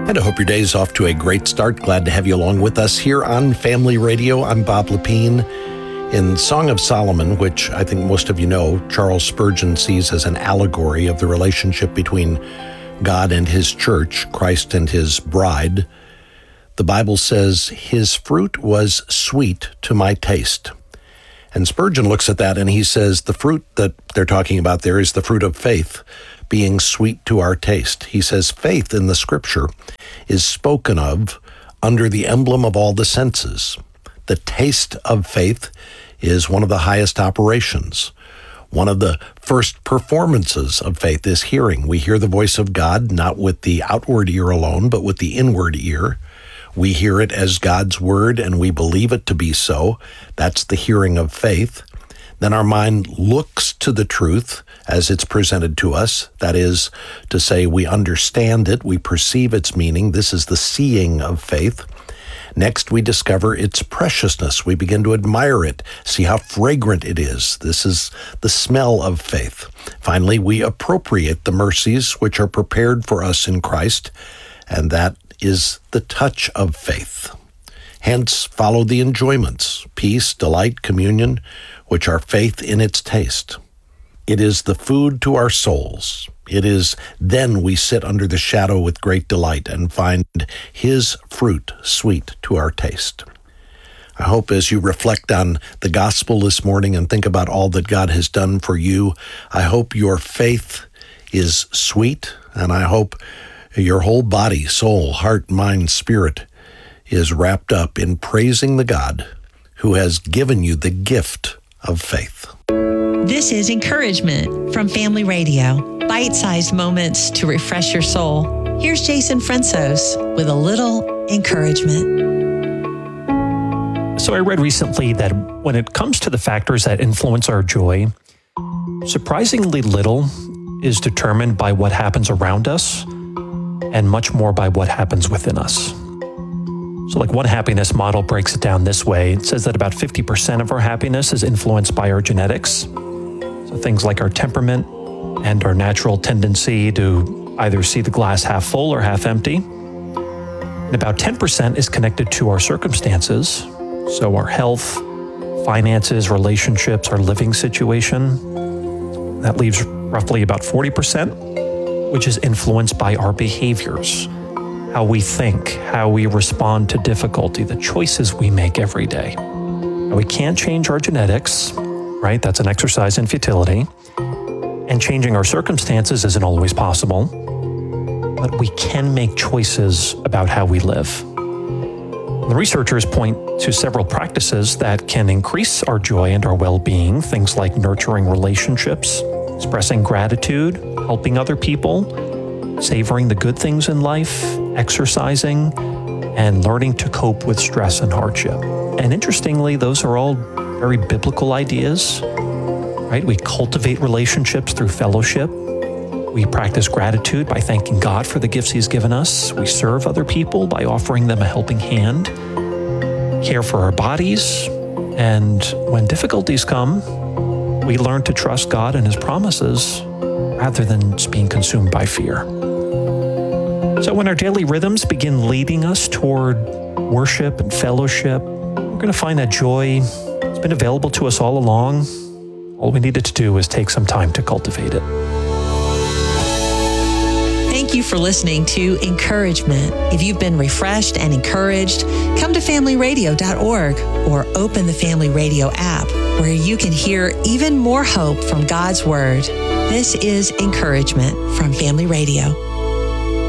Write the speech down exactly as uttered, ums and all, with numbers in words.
And I hope your day is off to a great start. Glad to have you along with us here on Family Radio. I'm Bob Lepine. In Song of Solomon, which I think most of you know, Charles Spurgeon sees as an allegory of the relationship between God and his church, Christ and his bride, the Bible says, "His fruit was sweet to my taste." And Spurgeon looks at that and he says the fruit that they're talking about there is the fruit of faith, being sweet to our taste. He says faith in the Scripture is spoken of under the emblem of all the senses. The taste of faith is one of the highest operations. One of the first performances of faith is hearing. We hear the voice of God, not with the outward ear alone, but with the inward ear. We hear it as God's word, and we believe it to be so. That's the hearing of faith. Then our mind looks to the truth as it's presented to us. That is to say, we understand it, we perceive its meaning. This is the seeing of faith. Next, we discover its preciousness. We begin to admire it, see how fragrant it is. This is the smell of faith. Finally, we appropriate the mercies which are prepared for us in Christ, and that is the touch of faith. Hence, follow the enjoyments, peace, delight, communion, which are faith in its taste. It is the food to our souls. It is then we sit under the shadow with great delight and find his fruit sweet to our taste. I hope as you reflect on the gospel this morning and think about all that God has done for you, I hope your faith is sweet, and I hope your whole body, soul, heart, mind, spirit is wrapped up in praising the God who has given you the gift of faith. This is Encouragement from Family Radio. Bite-sized moments to refresh your soul. Here's Jason Fransos with a little encouragement. So I read recently that when it comes to the factors that influence our joy, surprisingly little is determined by what happens around us and much more by what happens within us. So like one happiness model breaks it down this way. It says that about fifty percent of our happiness is influenced by our genetics. So things like our temperament and our natural tendency to either see the glass half full or half empty. And about ten percent is connected to our circumstances. So our health, finances, relationships, our living situation. That leaves roughly about forty percent, which is influenced by our behaviors. How we think, how we respond to difficulty, the choices we make every day. Now, we can't change our genetics, right? That's an exercise in futility. And changing our circumstances isn't always possible. But we can make choices about how we live. The researchers point to several practices that can increase our joy and our well-being, things like nurturing relationships, expressing gratitude, helping other people, savoring the good things in life, exercising, and learning to cope with stress and hardship. And interestingly, those are all very biblical ideas, right? We cultivate relationships through fellowship. We practice gratitude by thanking God for the gifts he's given us. We serve other people by offering them a helping hand, care for our bodies, and when difficulties come, we learn to trust God and his promises rather than just being consumed by fear. So when our daily rhythms begin leading us toward worship and fellowship, we're going to find that joy has been available to us all along. All we needed to do was take some time to cultivate it. Thank you for listening to Encouragement. If you've been refreshed and encouraged, come to family radio dot org or open the Family Radio app where you can hear even more hope from God's Word. This is Encouragement from Family Radio.